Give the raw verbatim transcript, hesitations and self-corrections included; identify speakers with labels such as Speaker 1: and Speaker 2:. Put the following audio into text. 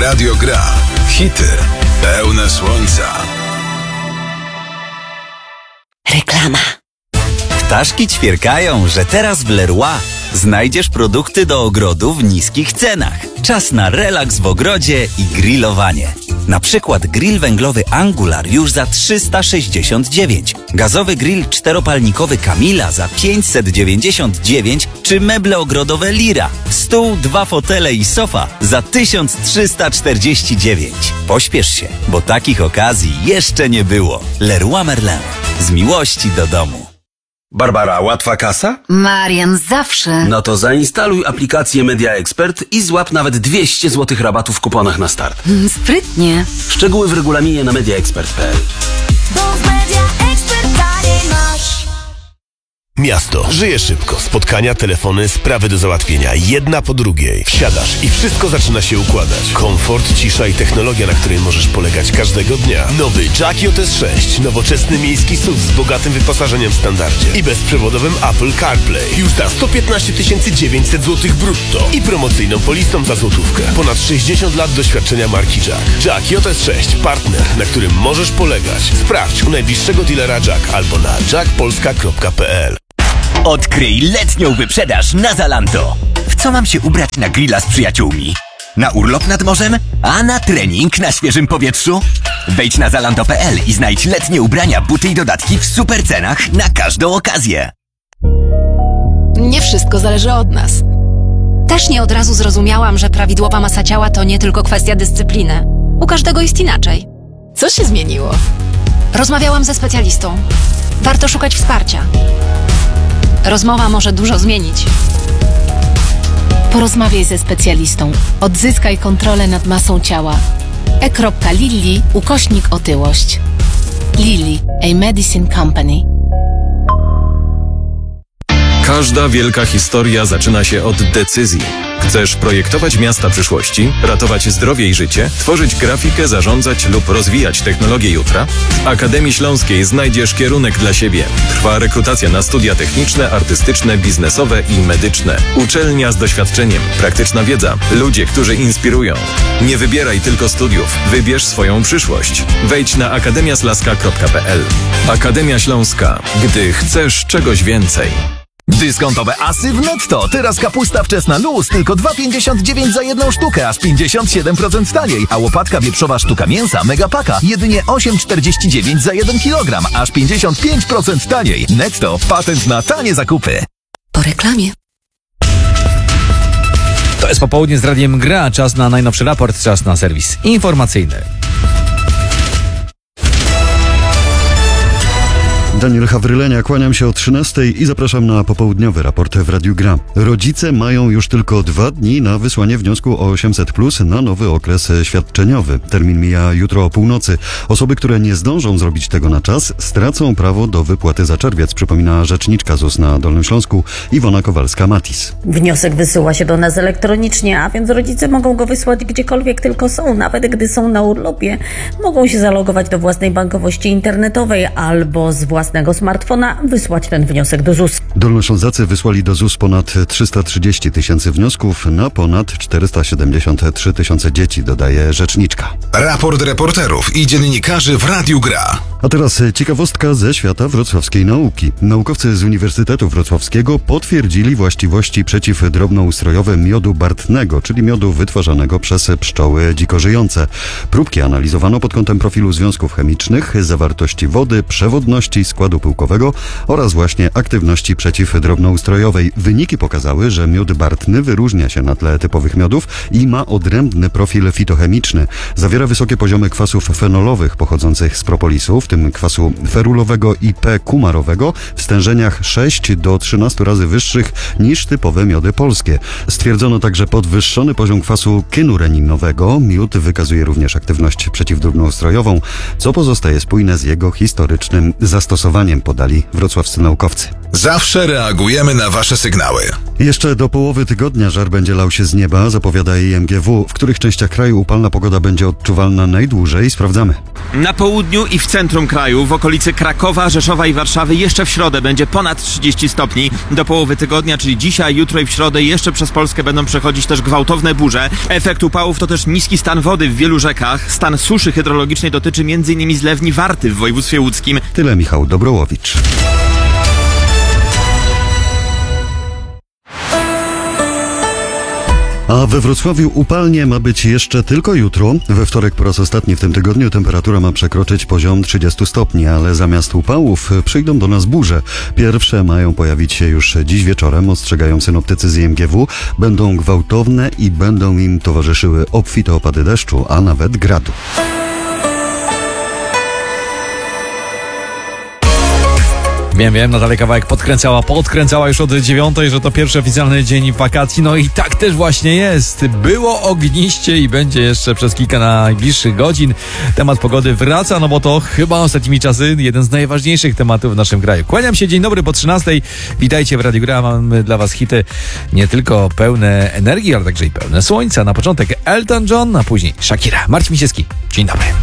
Speaker 1: Radio Gra. Hity pełne słońca.
Speaker 2: Reklama.
Speaker 3: Ptaszki ćwierkają, że teraz w Leroy znajdziesz produkty do ogrodu w niskich cenach. Czas na relaks w ogrodzie i grillowanie. Na przykład grill węglowy Angular już za trzysta sześćdziesiąt dziewięć, gazowy grill czteropalnikowy Camila za pięćset dziewięćdziesiąt dziewięć czy meble ogrodowe Lira, stół, dwa fotele i sofa za tysiąc trzysta czterdzieści dziewięć. Pośpiesz się, bo takich okazji jeszcze nie było. Leroy Merlin. Z miłości do domu.
Speaker 4: Barbara, łatwa kasa?
Speaker 2: Marian, zawsze.
Speaker 4: No to zainstaluj aplikację Media Expert i złap nawet dwieście złotych rabatu w kuponach na start.
Speaker 2: Mm, sprytnie.
Speaker 4: Szczegóły w regulaminie na mediaexpert kropka p l.
Speaker 5: Bo w Media Expert taniej masz.
Speaker 6: Miasto. Żyje szybko. Spotkania, telefony, sprawy do załatwienia. Jedna po drugiej. Wsiadasz i wszystko zaczyna się układać. Komfort, cisza i technologia, na której możesz polegać każdego dnia. Nowy Jack J S sześć. Nowoczesny miejski S U V z bogatym wyposażeniem w standardzie. I bezprzewodowym Apple CarPlay. Już za sto piętnaście tysięcy dziewięćset złotych brutto. I promocyjną polisą za złotówkę. Ponad sześćdziesiąt lat doświadczenia marki Jack. Jack J S sześć. Partner, na którym możesz polegać. Sprawdź u najbliższego dealera Jack albo na jack polska kropka p l.
Speaker 7: Odkryj letnią wyprzedaż na Zalando. W co mam się ubrać na grilla z przyjaciółmi? Na urlop nad morzem? A na trening na świeżym powietrzu? Wejdź na zalando kropka p l i znajdź letnie ubrania, buty i dodatki w super cenach na każdą okazję.
Speaker 8: Nie wszystko zależy od nas. Też nie od razu zrozumiałam, że prawidłowa masa ciała to nie tylko kwestia dyscypliny. U każdego jest inaczej. Co się zmieniło? Rozmawiałam ze specjalistą. Warto szukać wsparcia. Rozmowa może dużo zmienić.
Speaker 9: Porozmawiaj ze specjalistą. Odzyskaj kontrolę nad masą ciała. e.lilly ukośnik otyłość. Lilly, a medicine company.
Speaker 10: Każda wielka historia zaczyna się od decyzji. Chcesz projektować miasta przyszłości, ratować zdrowie i życie, tworzyć grafikę, zarządzać lub rozwijać technologię jutra? W Akademii Śląskiej znajdziesz kierunek dla siebie. Trwa rekrutacja na studia techniczne, artystyczne, biznesowe i medyczne. Uczelnia z doświadczeniem, praktyczna wiedza, ludzie, którzy inspirują. Nie wybieraj tylko studiów, wybierz swoją przyszłość. Wejdź na akademia slaska kropka p l. Akademia Śląska. Gdy chcesz czegoś więcej.
Speaker 11: Dyskontowe asy w Netto. Teraz kapusta wczesna luz tylko dwa pięćdziesiąt dziewięć za jedną sztukę, aż pięćdziesiąt siedem procent taniej. A łopatka wieprzowa sztuka mięsa Megapaka jedynie osiem czterdzieści dziewięć za jeden kilogram, aż pięćdziesiąt pięć procent taniej. Netto. Patent na tanie zakupy.
Speaker 8: Po reklamie.
Speaker 12: To jest popołudnie z Radiem Gra. Czas na najnowszy raport, czas na serwis informacyjny.
Speaker 13: Daniel Hawrylenia, kłaniam się o trzynastej i zapraszam na popołudniowy raport w Radiu Gra. Rodzice mają już tylko dwa dni na wysłanie wniosku o osiemset plus na nowy okres świadczeniowy. Termin mija jutro o północy. Osoby, które nie zdążą zrobić tego na czas, stracą prawo do wypłaty za czerwiec, przypomina rzeczniczka Z U S na Dolnym Śląsku Iwona Kowalska-Matis.
Speaker 14: Wniosek wysyła się do nas elektronicznie, a więc rodzice mogą go wysłać gdziekolwiek tylko są, nawet gdy są na urlopie. Mogą się zalogować do własnej bankowości internetowej albo z własnego smartfona wysłać ten wniosek do Z U S.
Speaker 13: Dolnoślązacy wysłali do Z U S ponad trzysta trzydzieści tysięcy wniosków na ponad czterysta siedemdziesiąt trzy tysiące dzieci, dodaje rzeczniczka.
Speaker 1: Raport reporterów i dziennikarzy w Radiu Gra.
Speaker 13: A teraz ciekawostka ze świata wrocławskiej nauki. Naukowcy z Uniwersytetu Wrocławskiego potwierdzili właściwości przeciwdrobnoustrojowe miodu bartnego, czyli miodu wytwarzanego przez pszczoły dziko żyjące. Próbki analizowano pod kątem profilu związków chemicznych, zawartości wody, przewodności, składu pyłkowego oraz właśnie aktywności przeciwdrobnoustrojowej. Wyniki pokazały, że miód bartny wyróżnia się na tle typowych miodów i ma odrębny profil fitochemiczny. Zawiera wysokie poziomy kwasów fenolowych pochodzących z propolisu, w tym kwasu ferulowego i P-kumarowego w stężeniach sześć do trzynastu razy wyższych niż typowe miody polskie. Stwierdzono także podwyższony poziom kwasu kynureninowego. Miód wykazuje również aktywność przeciwdrobnoustrojową, co pozostaje spójne z jego historycznym zastosowaniem, podali wrocławscy naukowcy.
Speaker 1: Zawsze reagujemy na wasze sygnały.
Speaker 13: Jeszcze do połowy tygodnia żar będzie lał się z nieba, zapowiada I M G W. W których częściach kraju upalna pogoda będzie odczuwalna najdłużej? Sprawdzamy.
Speaker 15: Na południu i w centrum kraju, w okolicy Krakowa, Rzeszowa i Warszawy jeszcze w środę będzie ponad trzydzieści stopni. Do połowy tygodnia, czyli dzisiaj, jutro i w środę jeszcze przez Polskę będą przechodzić też gwałtowne burze. Efekt upałów to też niski stan wody w wielu rzekach. Stan suszy hydrologicznej dotyczy m.in. zlewni Warty w województwie łódzkim.
Speaker 13: Tyle Michał Dobrołowicz. A we Wrocławiu upalnie ma być jeszcze tylko jutro. We wtorek po raz ostatni w tym tygodniu temperatura ma przekroczyć poziom trzydzieści stopni, ale zamiast upałów przyjdą do nas burze. Pierwsze mają pojawić się już dziś wieczorem, ostrzegają synoptycy z I M G W. Będą gwałtowne i będą im towarzyszyły obfite opady deszczu, a nawet gradu.
Speaker 12: Wiem, wiem, Natalia Kawałek podkręcała, podkręcała już od dziewiątej, że to pierwszy oficjalny dzień wakacji, no i tak też właśnie jest. Było ogniście i będzie jeszcze przez kilka najbliższych godzin. Temat pogody wraca, no bo to chyba ostatnimi czasy jeden z najważniejszych tematów w naszym kraju. Kłaniam się, dzień dobry po trzynastej. Witajcie w Radiu Gra, mamy dla was hity nie tylko pełne energii, ale także i pełne słońca. Na początek Elton John, a później Shakira. Marcin Misiewski, dzień dobry.